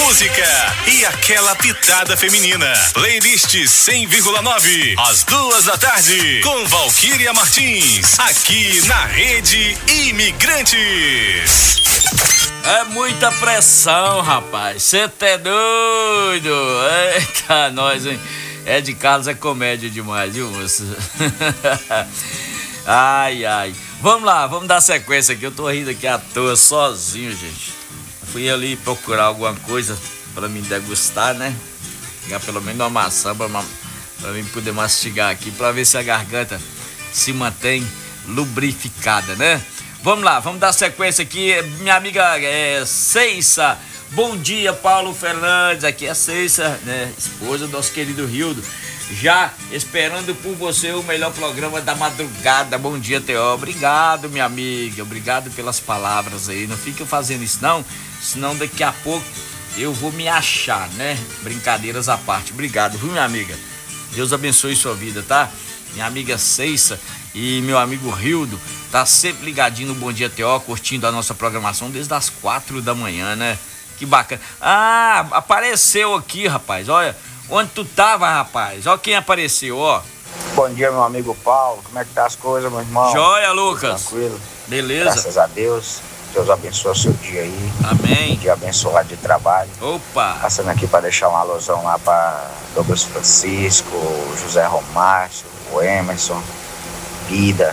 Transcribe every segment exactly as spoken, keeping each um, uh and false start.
música e aquela pitada feminina. Playlist cem vírgula nove, às duas da tarde, com Valquíria Martins, aqui na Rede Imigrantes. É muita pressão, rapaz. Cê tá doido? Eita, nós, hein? É de Carlos é comédia demais, viu, moço? Ai, ai. Vamos lá, vamos dar sequência aqui. Eu tô rindo aqui à toa, sozinho, gente. Fui ali procurar alguma coisa pra me degustar, né? Pegar pelo menos uma maçã pra, pra mim poder mastigar aqui, pra ver se a garganta se mantém lubrificada, né? Vamos lá, vamos dar sequência aqui. Minha amiga é, Ceissa. Bom dia, Paulo Fernandes. Aqui é a Ceissa, né? Esposa do nosso querido Rildo. Já esperando por você o melhor programa da madrugada. Bom dia, Teó. Obrigado, minha amiga. Obrigado pelas palavras aí. Não fica fazendo isso, não. Senão daqui a pouco eu vou me achar, né? Brincadeiras à parte. Obrigado, viu, minha amiga? Deus abençoe sua vida, tá? Minha amiga Ceissa e meu amigo Rildo tá sempre ligadinho no Bom Dia Teó, curtindo a nossa programação desde as quatro da manhã, né? Que bacana. Ah, apareceu aqui, rapaz. Olha, onde tu tava, rapaz? Olha quem apareceu, ó. Bom dia, meu amigo Paulo. Como é que tá as coisas, meu irmão? Joia, Lucas. Tranquilo. Beleza. Graças a Deus. Deus abençoe o seu dia aí. Amém. Um dia abençoado de trabalho. Opa. Passando aqui para deixar uma alusão lá para Douglas Francisco, José Romárcio, o Emerson, Guida,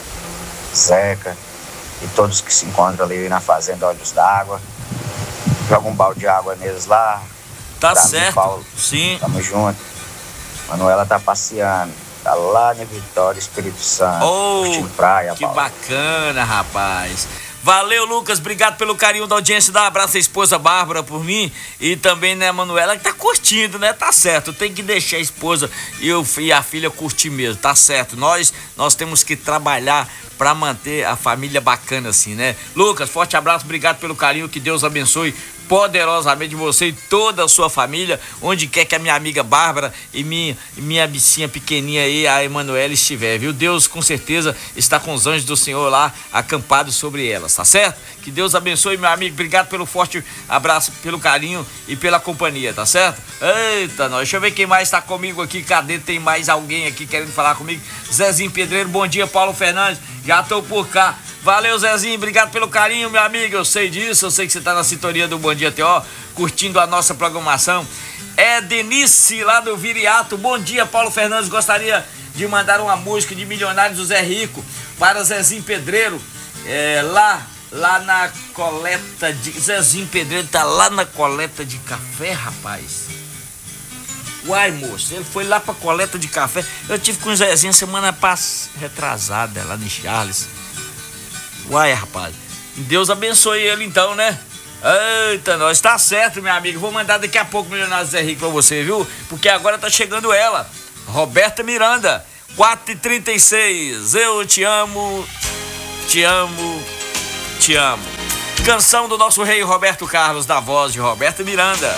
Zeca e todos que se encontram ali na Fazenda Olhos d'Água. Joga um balde de água neles lá. Tá pra certo. Mim, Paulo, sim. Tamo junto. Manuela tá passeando. Tá lá em Vitória, Espírito Santo. Oh, praia, que Paulo. bacana, rapaz. Valeu, Lucas, obrigado pelo carinho da audiência. Dá um abraço à esposa Bárbara por mim e também, né, Manuela, que tá curtindo, né? Tá certo, tem que deixar a esposa e, eu, e a filha curtir mesmo, tá certo. Nós, nós temos que trabalhar pra manter a família bacana assim, né? Lucas, forte abraço, obrigado pelo carinho, que Deus abençoe poderosamente você e toda a sua família, onde quer que a minha amiga Bárbara e minha, minha bicinha pequenininha aí, a Emanuela, estiver, viu? Deus com certeza está com os anjos do Senhor lá, acampados sobre elas, tá certo? Que Deus abençoe, meu amigo, obrigado pelo forte abraço, pelo carinho e pela companhia, tá certo? Eita, nós, deixa eu ver quem mais está comigo aqui, cadê? Tem mais alguém aqui querendo falar comigo? Zezinho Pedreiro, bom dia, Paulo Fernandes, já tô por cá. Valeu, Zezinho, obrigado pelo carinho, meu amigo, eu sei disso, eu sei que você tá na sintonia do Bom Dia Teó, curtindo a nossa programação. É Denise, lá do Viriato, bom dia, Paulo Fernandes, gostaria de mandar uma música de Milionários do Zé Rico para Zezinho Pedreiro, é, lá, lá na coleta de... Zezinho Pedreiro tá lá na coleta de café, rapaz. Uai, moço, ele foi lá pra coleta de café, eu tive com o Zezinho semana passada, retrasada, lá em Charles. Uai, rapaz, Deus abençoe ele então, né? Eita, nós, tá certo, meu amigo. Vou mandar daqui a pouco o Milionário Zé Rico pra você, viu? Porque agora tá chegando ela, Roberta Miranda, quatro e trinta e seis. Eu te amo, te amo, te amo. Canção do nosso rei Roberto Carlos, da voz de Roberta Miranda.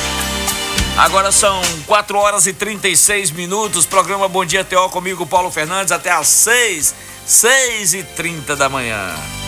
Agora são quatro horas e trinta e seis minutos. Programa Bom Dia Teó comigo, Paulo Fernandes, até às seis, seis e trinta da manhã.